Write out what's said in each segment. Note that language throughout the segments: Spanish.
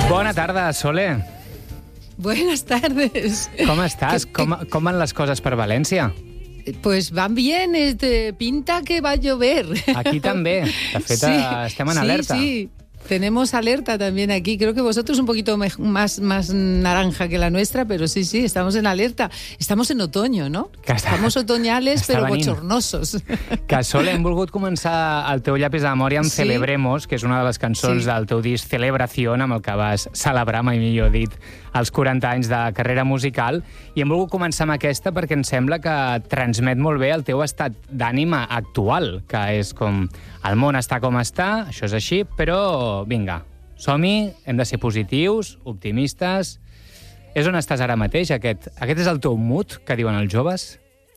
Bona tarda, Sole. Buenas tardes. Com estàs? Com van les coses per València? Pues van bien, pinta que va a llover. Aquí també. De fet, sí, estem en alerta. Sí. Tenemos alerta también aquí. Creo que vosotros un poquito más naranja que la nuestra, pero sí, estamos en alerta. Estamos en otoño, no? Estamos otoñales, però bochornosos. Que, Sole, hem volgut començar el teu llapis de memòria amb Celebremos, que és una de les cançons del teu disc Celebración, amb el que vas celebrar, mai millor dit, els 40 anys de carrera musical. I hem volgut començar amb aquesta perquè em sembla que transmet molt bé el teu estat d'ànima actual, que és com el món està com està, això és així, però vinga, som-hi, hem de ser positius, optimistes. És on estàs ara mateix? Aquest és el teu mood, que diuen els joves?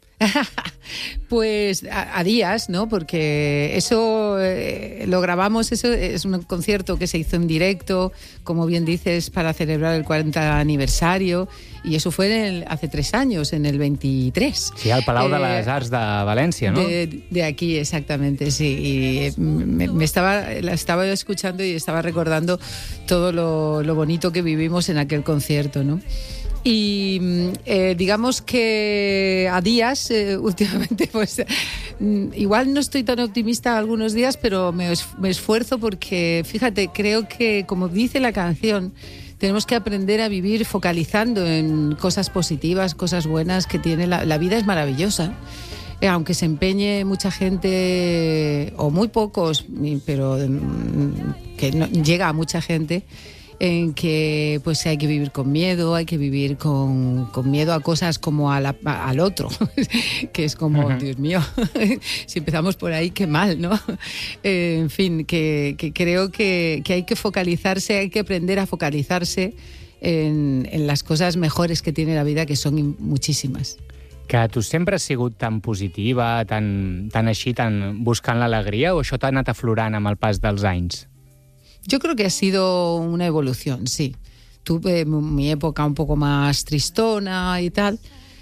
Pues a días, ¿no? Porque eso lo grabamos, eso es un concierto que se hizo en directo, como bien dices, para celebrar el 40 aniversario, y eso fue hace 3 años, en el 23. Sí, al Palau de les Arts de València, ¿no? De aquí, exactamente, sí. Y la estaba escuchando y estaba recordando todo lo bonito que vivimos en aquel concierto, ¿no? Y digamos que a días, últimamente, pues igual no estoy tan optimista algunos días, pero me esfuerzo porque, fíjate, creo que, como dice la canción, tenemos que aprender a vivir focalizando en cosas positivas, cosas buenas que tiene la vida. Es maravillosa. Aunque se empeñe mucha gente, o muy pocos, pero que no, llega a mucha gente, en que pues hay que vivir con miedo, hay que vivir con miedo a cosas como al otro, que es como, Dios mío, si empezamos por ahí, qué mal, ¿no? En fin, que creo que hay que focalizarse, hay que aprender a focalizarse en las cosas mejores que tiene la vida, que son muchísimas. Que tu sempre has sigut tan positiva, tan així, tan buscant l'alegria, o això t'ha anat aflorant amb el pas dels anys? Yo creo que ha sido una evolución, sí. Tuve mi época un poco más tristona y tal.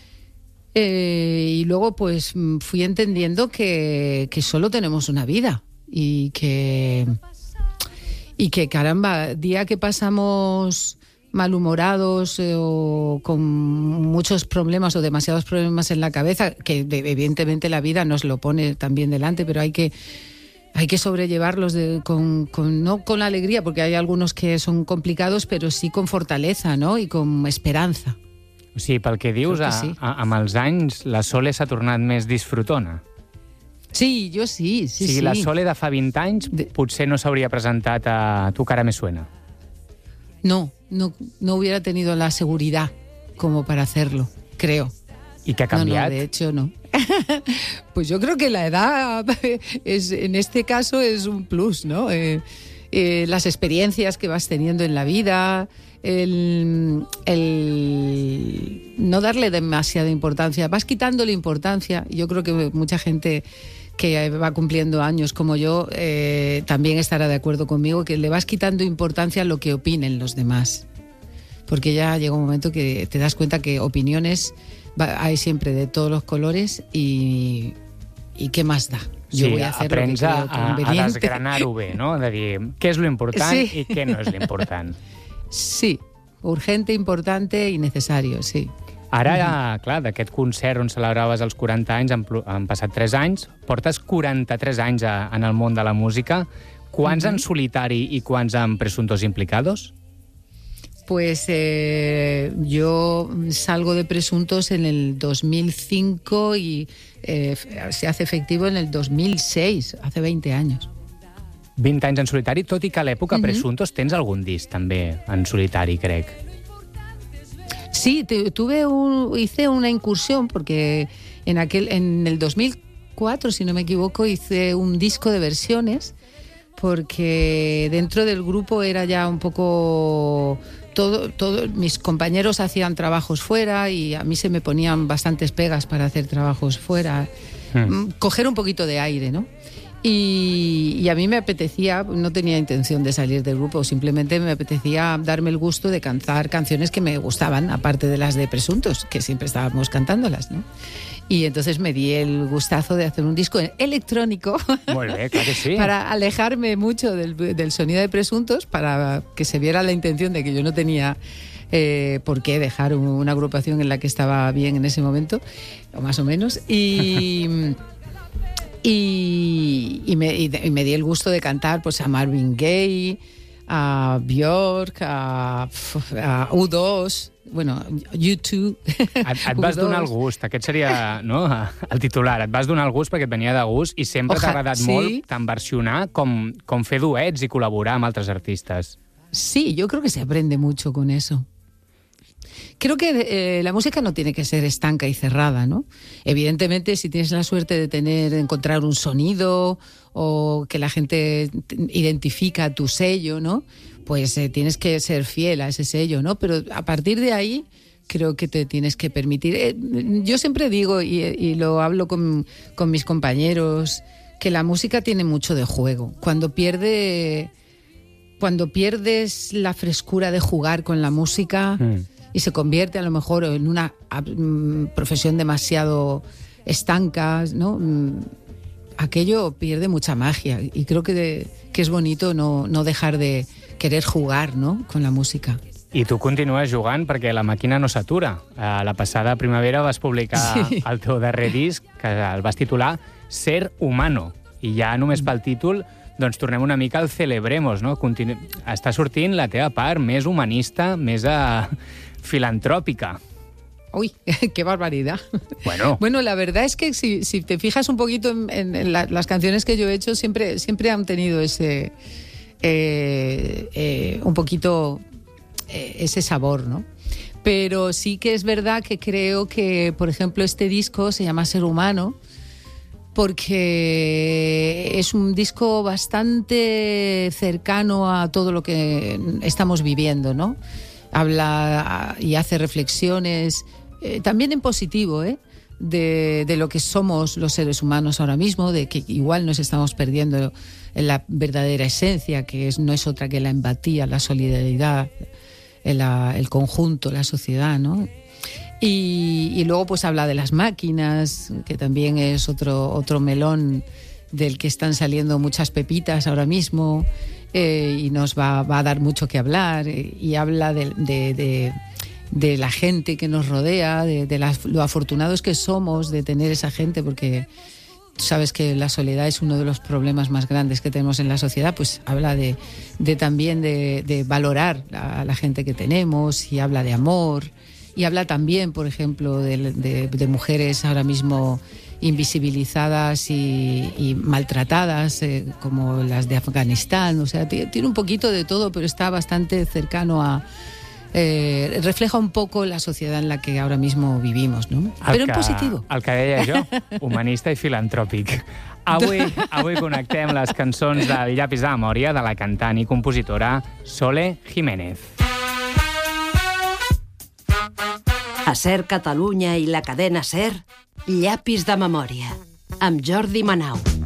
Y luego pues fui entendiendo que solo tenemos una vida. Y que caramba, día que pasamos malhumorados o con muchos problemas o demasiados problemas en la cabeza, que evidentemente la vida nos lo pone también delante, pero hay que sobrellevarlos no con alegría, porque hay algunos que son complicados, pero sí con fortaleza, ¿no? I con esperanza. O sigui, pel que dius, amb els anys, la Sole s'ha tornat més disfrutona. Sí, jo sí. O sigui, la Sole de fa 20 anys potser no s'hauria presentat a Tu cara me suena. No hubiera tenido la seguridad como para hacerlo, creo. ¿Y qué ha cambiado? No, de hecho no. Pues yo creo que la edad en este caso es un plus, ¿no? Las experiencias que vas teniendo en la vida, el no darle demasiada importancia, vas quitándole importancia. Yo creo que mucha gente que va cumpliendo años como yo también estará de acuerdo conmigo, que le vas quitando importancia a lo que opinen los demás. Porque ya llega un momento que te das cuenta que opiniones hay siempre de todos los colores y ¿qué más da? Jo vull hacer aprens a desgranar-ho bé, no? De dir què és lo important i què no és lo important. Sí, urgente, importante i necessario, sí. Ara, clar, d'aquest concert on celebraves els 40 anys, han passat 3 anys, portes 43 anys en el món de la música. Quants en solitari i quants en Presuntos Implicados? Pues yo salgo de Presuntos en el 2005 y se hace efectivo en el 2006, hace 20 años. 20 anys en solitari, tot i que a l'època Presuntos tens algun disc també en solitari, crec. Sí, hice una incursión porque en el 2004, si no me equivoco, hice un disco de versiones, porque dentro del grupo era ya un poco mis compañeros hacían trabajos fuera y a mí se me ponían bastantes pegas para hacer trabajos fuera, coger un poquito de aire, ¿no? Y a mí me apetecía, no tenía intención de salir del grupo, simplemente me apetecía darme el gusto de cantar canciones que me gustaban, aparte de las de Presuntos, que siempre estábamos cantándolas, ¿no? Y entonces me di el gustazo de hacer un disco electrónico Molt bé, clar que sí. para alejarme mucho del sonido de Presuntos, para que se viera la intención de que yo no tenía por qué dejar una agrupación en la que estaba bien en ese momento, o más o menos, y me di el gusto de cantar pues a Marvin Gaye, a Björk, a U2, bueno, U2. Et vas donar el gust, aquest seria, no, el titular. Et vas donar el gust perquè et venia de gust i sempre t'ha agradat molt tant versionar com fer duets i col·laborar amb altres artistes. Sí, yo creo que se aprende mucho con eso. Creo que la música no tiene que ser estanca y cerrada, ¿no? Evidentemente, si tienes la suerte de encontrar un sonido o que la gente identifica tu sello, ¿no? Pues tienes que ser fiel a ese sello, ¿no? Pero a partir de ahí creo que te tienes que permitir. Yo siempre digo, y lo hablo con mis compañeros, que la música tiene mucho de juego. Cuando pierdes la frescura de jugar con la música y se convierte a lo mejor en una profesión demasiado estanca, ¿no? Aquello pierde mucha magia y creo que es bonito no dejar de querer jugar, ¿no? Con la música. I tu continues jugant perquè la màquina no s'atura. La passada primavera vas publicar el teu darrer disc, que el vas titular Ser Humano. I ja només pel títol doncs tornem una mica al Celebremos, no? Està sortint la teva part més humanista, més filantròpica. Uy, qué barbaridad. Bueno, la verdad es que si te fijas un poquito en las canciones que yo he hecho, siempre han tenido ese un poquito ese sabor, ¿no? Pero sí que es verdad que creo que, por ejemplo, este disco se llama Ser Humano porque es un disco bastante cercano a todo lo que estamos viviendo, ¿no? Habla y hace reflexiones, también en positivo, de lo que somos los seres humanos ahora mismo, de que igual nos estamos perdiendo en la verdadera esencia, que no es otra que la empatía, la solidaridad, el conjunto, la sociedad, ¿no? Y luego pues habla de las máquinas, que también es otro melón del que están saliendo muchas pepitas ahora mismo, y nos va a dar mucho que hablar, y habla de la gente que nos rodea, de lo afortunados que somos de tener esa gente, porque tú sabes que la soledad es uno de los problemas más grandes que tenemos en la sociedad. Pues habla también de valorar a la gente que tenemos, y habla de amor, y habla también, por ejemplo, de mujeres ahora mismo invisibilizadas y maltratadas, como las de Afganistán. O sea, tiene un poquito de todo, pero está bastante cercano a... refleja un poco la sociedad en la que ahora mismo vivimos, ¿no? Però en positiu. El que deia jo, humanista i filantròpic. Avui connectem les cançons del Llapis de la Memòria de la cantant i compositora Sole Jiménez. A Ser Catalunya i la cadena Ser, Llapis de Memòria, amb Jordi Manau.